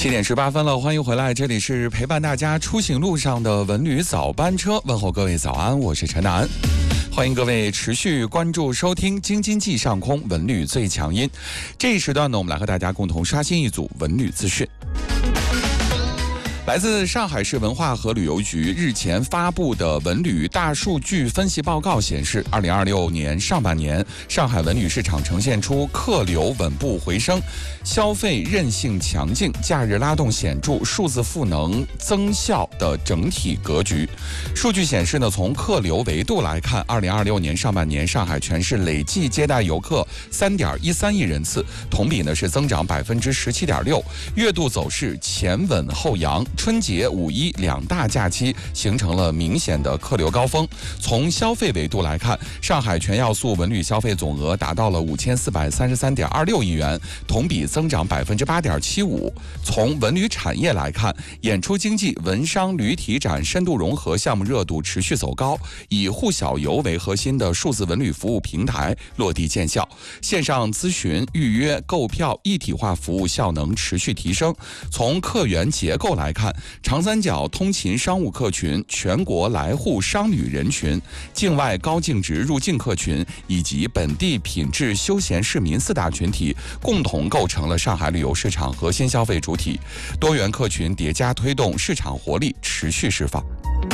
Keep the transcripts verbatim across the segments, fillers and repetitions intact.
七点十八分了，欢迎回来，这里是陪伴大家出行路上的文旅早班车，问候各位早安，我是陈楠。欢迎各位持续关注收听京津冀上空文旅最强音。这一时段呢，我们来和大家共同刷新一组文旅资讯。来自上海市文化和旅游局日前发布的文旅大数据分析报告显示，二零二六年上半年，上海文旅市场呈现出客流稳步回升、消费韧性强劲、假日拉动显著、数字赋能增效的整体格局。数据显示呢，从客流维度来看，二零二六年上半年，上海全市累计接待游客三点一三亿人次，同比呢是增长百分之十七点六，月度走势前稳后扬。春节、五一两大假期形成了明显的客流高峰。从消费维度来看，上海全要素文旅消费总额达到了五千四百三十三点二六亿元，同比增长百分之八点七五。从文旅产业来看，演出经济、文商旅体展深度融合项目热度持续走高，以沪小游为核心的数字文旅服务平台落地见效，线上咨询、预约、购票一体化服务效能持续提升。从客源结构来看，长三角通勤商务客群、全国来沪商旅人群、境外高净值入境客群以及本地品质休闲市民四大群体共同构成了上海旅游市场核心消费主体，多元客群叠加推动市场活力持续释放。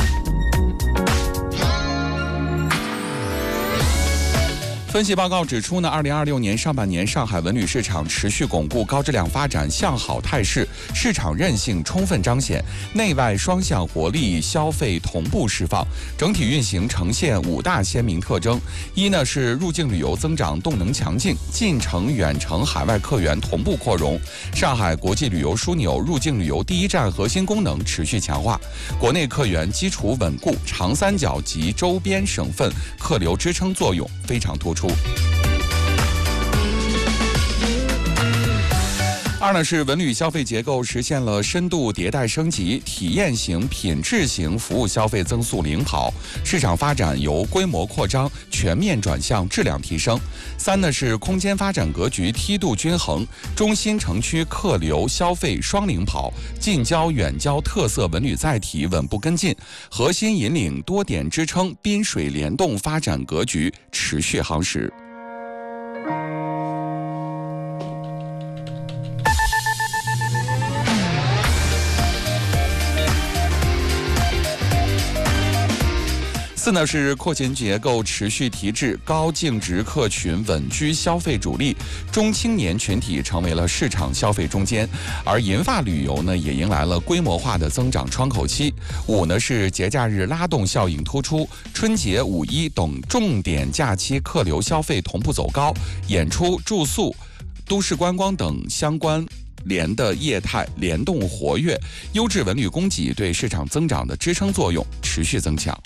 分析报告指出呢，二零二六年上半年上海文旅市场持续巩固高质量发展向好态势，市场韧性充分彰显，内外双向活力消费同步释放，整体运行呈现五大鲜明特征。一呢是入境旅游增长动能强劲，近程、远程海外客源同步扩容，上海国际旅游枢纽入境旅游第一站核心功能持续强化，国内客源基础稳固，长三角及周边省份客流支撑作用非常突出。二呢是文旅消费结构实现了深度迭代升级，体验型、品质型服务消费增速领跑，市场发展由规模扩张全面转向质量提升。三呢是空间发展格局梯度均衡，中心城区客流消费双领跑，近郊远郊特色文旅载体稳步跟进，核心引领多点支撑滨水联动发展格局持续夯实。四呢是客群结构持续提质，高净值客群稳居消费主力，中青年群体成为了市场消费中坚，而银发旅游呢也迎来了规模化的增长窗口期。五呢是节假日拉动效应突出，春节、五一等重点假期客流消费同步走高，演出、住宿、都市观光等相关联的业态联动活跃，优质文旅供给对市场增长的支撑作用持续增强。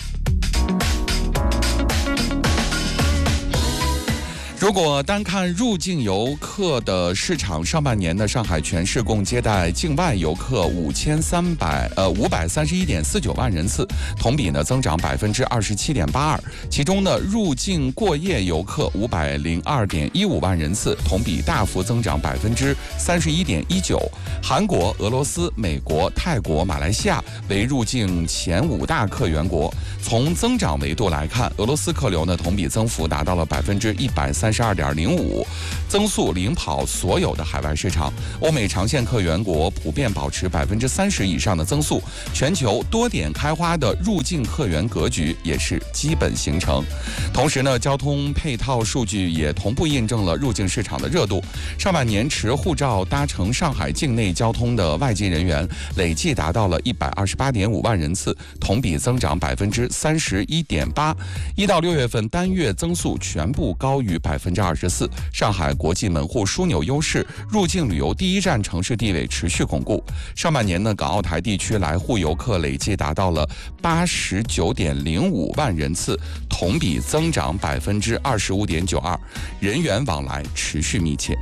如果单看入境游客的市场，上半年呢，上海全市共接待境外游客五千三百呃五百三十一点四九万人次，同比呢增长百分之二十七点八二。其中呢，入境过夜游客五百零二点一五万人次，同比大幅增长百分之三十一点一九。韩国、俄罗斯、美国、泰国、马来西亚为入境前五大客源国。从增长维度来看，俄罗斯客流呢同比增幅达到了百分之一百三十二点零五，增速领跑所有的海外市场。欧美长线客源国普遍保持百分之三十以上的增速，全球多点开花的入境客源格局也是基本形成。同时呢，交通配套数据也同步印证了入境市场的热度。上半年持护照搭乘上海境内交通的外籍人员累计达到了一百二十八点五万人次，同比增长百分之三十一点八。一到六月份单月增速全部高于百分之二十四。上海国际门户枢纽优势、入境旅游第一站城市地位持续巩固。上半年呢，港澳台地区来沪游客累计达到了八十九点零五万人次，同比增长百分之二十五点九二，人员往来持续密切。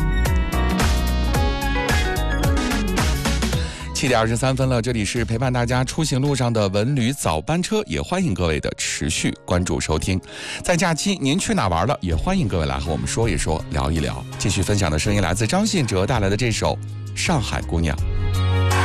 七点二十三分了，这里是陪伴大家出行路上的文旅早班车，也欢迎各位的持续关注收听。在假期您去哪玩了？也欢迎各位来和我们说一说，聊一聊。继续分享的声音来自张信哲带来的这首《上海姑娘》。